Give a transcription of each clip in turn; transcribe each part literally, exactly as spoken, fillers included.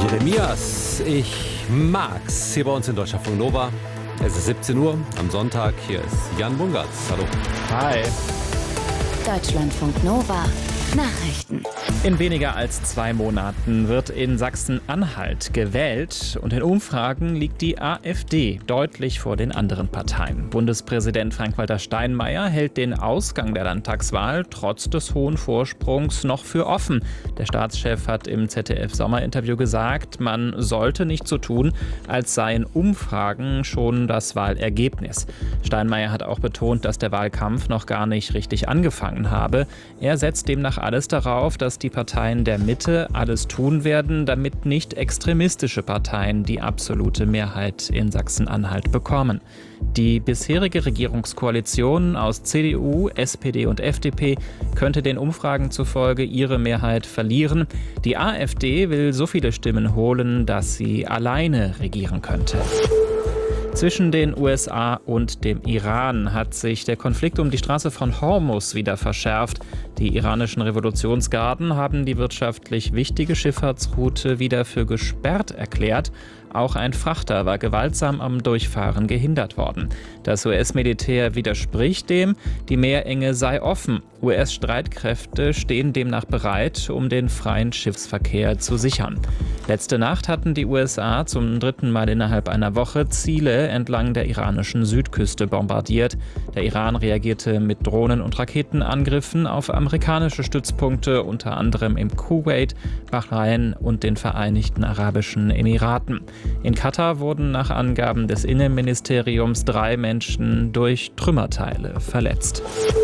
Jeremias, ich mag's. Hier bei uns in Deutschlandfunk Nova. Es ist siebzehn Uhr am Sonntag. Hier ist Jan Bungartz. Hallo. Hi. Deutschlandfunk Nova. Nachrichten. In weniger als zwei Monaten wird in Sachsen-Anhalt gewählt und in Umfragen liegt die AfD deutlich vor den anderen Parteien. Bundespräsident Frank-Walter Steinmeier hält den Ausgang der Landtagswahl trotz des hohen Vorsprungs noch für offen. Der Staatschef hat im Z D F-Sommerinterview gesagt, man sollte nicht so tun, als seien Umfragen schon das Wahlergebnis. Steinmeier hat auch betont, dass der Wahlkampf noch gar nicht richtig angefangen habe. Er setzt demnach alles darauf, dass die Parteien der Mitte alles tun werden, damit nicht extremistische Parteien die absolute Mehrheit in Sachsen-Anhalt bekommen. Die bisherige Regierungskoalition aus C D U, S P D und F D P könnte den Umfragen zufolge ihre Mehrheit verlieren. Die AfD will so viele Stimmen holen, dass sie alleine regieren könnte. Zwischen den U S A und dem Iran hat sich der Konflikt um die Straße von Hormuz wieder verschärft. Die iranischen Revolutionsgarden haben die wirtschaftlich wichtige Schifffahrtsroute wieder für gesperrt erklärt. Auch ein Frachter war gewaltsam am Durchfahren gehindert worden. Das U S-Militär widerspricht dem, die Meerenge sei offen. U S-Streitkräfte stehen demnach bereit, um den freien Schiffsverkehr zu sichern. Letzte Nacht hatten die U S A zum dritten Mal innerhalb einer Woche Ziele entlang der iranischen Südküste bombardiert. Der Iran reagierte mit Drohnen- und Raketenangriffen auf amerikanische Stützpunkte, unter anderem im Kuwait, Bahrain und den Vereinigten Arabischen Emiraten. In Katar wurden nach Angaben des Innenministeriums drei Menschen durch Trümmerteile verletzt.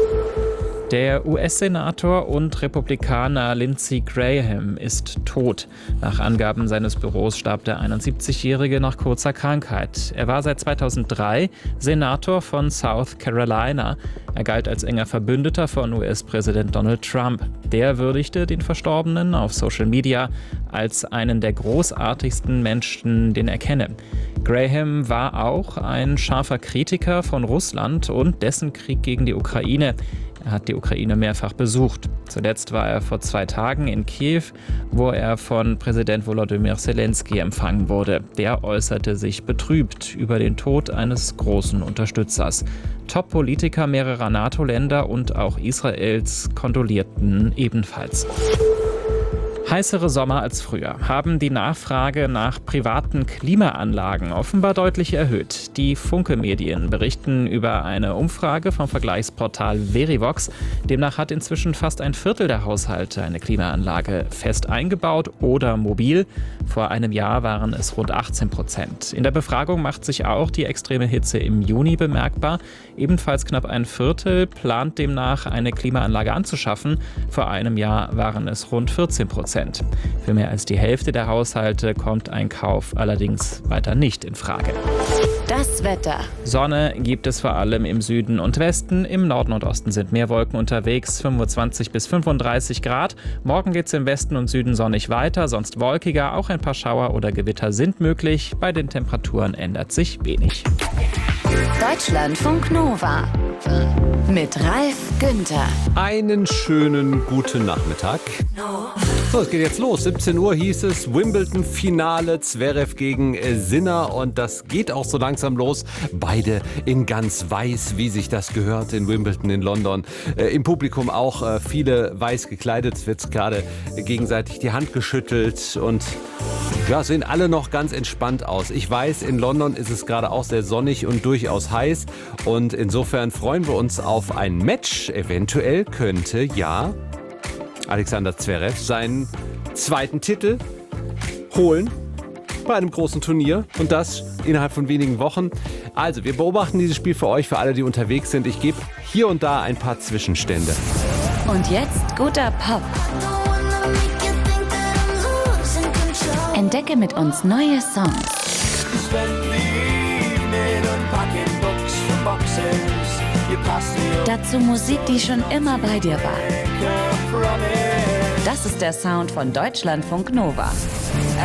Der U S-Senator und Republikaner Lindsey Graham ist tot. Nach Angaben seines Büros starb der einundsiebzigjährige nach kurzer Krankheit. Er war seit zweitausenddrei Senator von South Carolina. Er galt als enger Verbündeter von U S-Präsident Donald Trump. Der würdigte den Verstorbenen auf Social Media als einen der großartigsten Menschen, den er kenne. Graham war auch ein scharfer Kritiker von Russland und dessen Krieg gegen die Ukraine. Er hat die Ukraine mehrfach besucht. Zuletzt war er vor zwei Tagen in Kiew, wo er von Präsident Volodymyr Zelensky empfangen wurde. Der äußerte sich betrübt über den Tod eines großen Unterstützers. Top-Politiker mehrerer NATO-Länder und auch Israels kondolierten ebenfalls. Heißere Sommer als früher haben die Nachfrage nach privaten Klimaanlagen offenbar deutlich erhöht. Die Funke-Medien berichten über eine Umfrage vom Vergleichsportal Verivox. Demnach hat inzwischen fast ein Viertel der Haushalte eine Klimaanlage fest eingebaut oder mobil. Vor einem Jahr waren es rund achtzehn Prozent. In der Befragung macht sich auch die extreme Hitze im Juni bemerkbar. Ebenfalls knapp ein Viertel plant demnach eine Klimaanlage anzuschaffen. Vor einem Jahr waren es rund vierzehn Prozent. Für mehr als die Hälfte der Haushalte kommt ein Kauf allerdings weiter nicht in Frage. Das Wetter. Sonne gibt es vor allem im Süden und Westen. Im Norden und Osten sind mehr Wolken unterwegs, fünfundzwanzig bis fünfunddreißig Grad. Morgen geht es im Westen und Süden sonnig weiter, sonst wolkiger. Auch ein paar Schauer oder Gewitter sind möglich. Bei den Temperaturen ändert sich wenig. Deutschlandfunk Nova. Mit Ralf Günther. Einen schönen guten Nachmittag. So, es geht jetzt los. siebzehn Uhr hieß es Wimbledon-Finale, Zverev gegen äh, Sinner. Und das geht auch so langsam los. Beide in ganz weiß, wie sich das gehört in Wimbledon in London. Äh, Im Publikum auch äh, viele weiß gekleidet. Es wird gerade äh, gegenseitig die Hand geschüttelt. Und ja, sehen alle noch ganz entspannt aus. Ich weiß, in London ist es gerade auch sehr sonnig und durchaus heiß. Und insofern freuen wir uns auf ein Match. Eventuell könnte ja Alexander Zverev seinen zweiten Titel holen bei einem großen Turnier und das innerhalb von wenigen Wochen. Also, wir beobachten dieses Spiel für euch, für alle, die unterwegs sind. Ich gebe hier und da ein paar Zwischenstände. Und jetzt guter Pop. Entdecke mit uns neue Songs. Dazu Musik, die schon immer bei dir war. Das ist der Sound von Deutschlandfunk Nova.